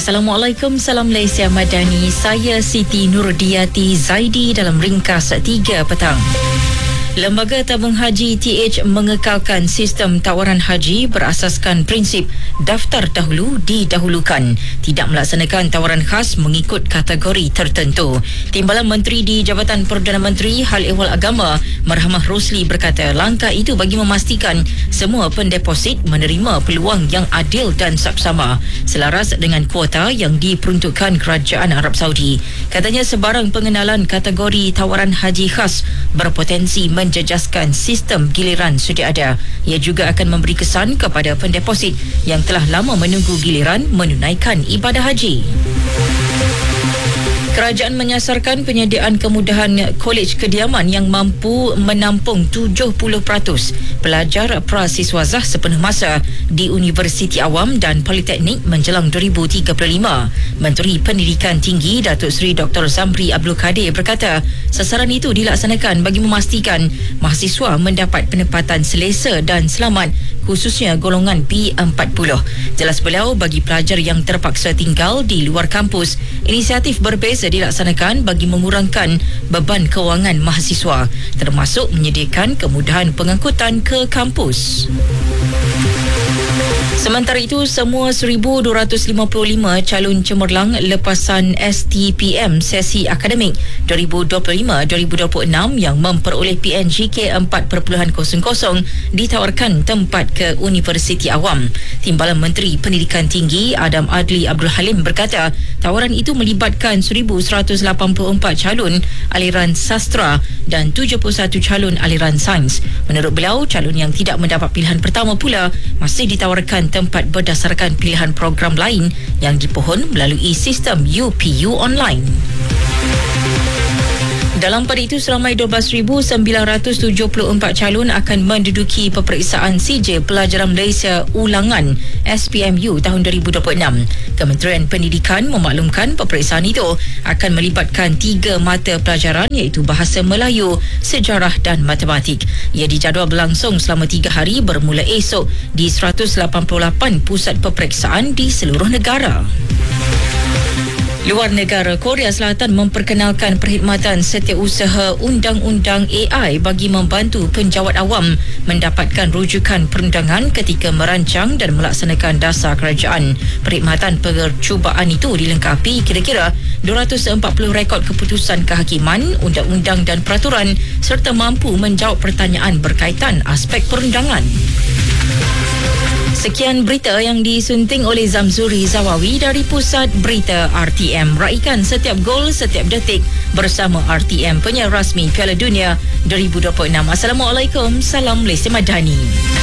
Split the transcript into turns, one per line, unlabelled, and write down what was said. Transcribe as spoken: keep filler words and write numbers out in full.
Assalamualaikum, salam Malaysia Madani. Saya Siti Nurdiati Zaidi dalam ringkas tiga petang. Lembaga Tabung Haji T H mengekalkan sistem tawaran haji berasaskan prinsip daftar dahulu didahulukan, tidak melaksanakan tawaran khas mengikut kategori tertentu. Timbalan Menteri di Jabatan Perdana Menteri Hal Ehwal Agama Marhamah Rosli berkata langkah itu bagi memastikan semua pendeposit menerima peluang yang adil dan saksama selaras dengan kuota yang diperuntukkan Kerajaan Arab Saudi. Katanya sebarang pengenalan kategori tawaran haji khas berpotensi menjejaskan sistem giliran sudah ada. Ia juga akan memberi kesan kepada pendeposit yang telah lama menunggu giliran menunaikan ibadah haji. Kerajaan menyasarkan penyediaan kemudahan kolej kediaman yang mampu menampung tujuh puluh peratus pelajar prasiswazah sepenuh masa di Universiti Awam dan Politeknik menjelang dua ribu tiga puluh lima. Menteri Pendidikan Tinggi Datuk Seri Doktor Zamri Abdul Kadir berkata, sasaran itu dilaksanakan bagi memastikan mahasiswa mendapat penempatan selesa dan selamat, khususnya golongan B empat puluh. Jelas beliau, bagi pelajar yang terpaksa tinggal di luar kampus, inisiatif berbeza dilaksanakan bagi mengurangkan beban kewangan mahasiswa, termasuk menyediakan kemudahan pengangkutan ke kampus. Sementara itu, semua seribu dua ratus lima puluh lima calon cemerlang lepasan S T P M sesi akademik dua ribu dua puluh lima dua ribu dua puluh enam yang memperoleh P N G K empat kosong kosong ditawarkan tempat ke Universiti Awam. Timbalan Menteri Pendidikan Tinggi Adam Adli Abdul Halim berkata, tawaran itu melibatkan seribu seratus lapan puluh empat calon aliran sastra dan tujuh puluh satu calon aliran sains. Menurut beliau, calon yang tidak mendapat pilihan pertama pula masih ditawarkan tempat berdasarkan pilihan program lain yang dipohon melalui sistem U P U online. Dalam pada itu, seramai dua belas ribu sembilan ratus tujuh puluh empat calon akan menduduki peperiksaan sijil pelajaran Malaysia ulangan S P M U tahun dua ribu dua puluh enam. Kementerian Pendidikan memaklumkan peperiksaan itu akan melibatkan tiga mata pelajaran iaitu Bahasa Melayu, Sejarah dan Matematik. Ia dijadual berlangsung selama tiga hari bermula esok di seratus lapan puluh lapan pusat peperiksaan di seluruh negara. Luar negara, Korea Selatan memperkenalkan perkhidmatan setiausaha undang-undang A I bagi membantu penjawat awam mendapatkan rujukan perundangan ketika merancang dan melaksanakan dasar kerajaan. Perkhidmatan percubaan itu dilengkapi kira-kira dua ratus empat puluh rekod keputusan kehakiman, undang-undang dan peraturan serta mampu menjawab pertanyaan berkaitan aspek perundangan. Sekian berita yang disunting oleh Zamzuri Zawawi dari Pusat Berita R T M. Raikan setiap gol, setiap detik bersama R T M, penyiar rasmi Piala Dunia dua ribu dua puluh enam. Assalamualaikum, salam Malaysia Madani.